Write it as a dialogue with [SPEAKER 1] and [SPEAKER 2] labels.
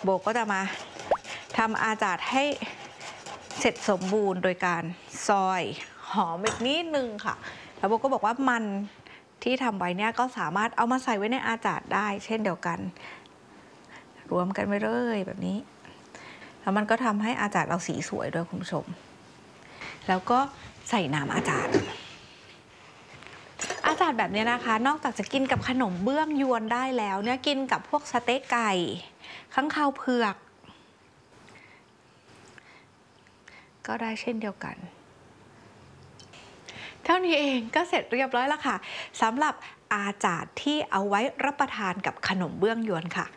[SPEAKER 1] โบก็จะมาทำอาจาดให้เสร็จสมบูรณ์โดยการซอยหอมอีกนิดนึงค่ะแล้วโบก็บอกว่ามันที่ทำไว้เนี่ยก็สามารถเอามาใส่ไว้ในอาจาดได้เช่นเดียวกันรวมกันไปเลยแบบนี้แล้วมันก็ทำให้อาจาดเราสีสวยด้วยคุณผู้ชมแล้วก็ใส่น้ำอาจาดแบบนี้นะคะนอกจากจะกินกับขนมเบื้องยวนได้แล้วเนี่ยกินกับพวกสเต๊กไก่ข้างคาวเผือกก็ได้เช่นเดียวกันเท่านี้เองก็เสร็จเรียบร้อยแล้วค่ะสำหรับอาจาดที่เอาไว้รับประทานกับขนมเบื้องยวนค่ะ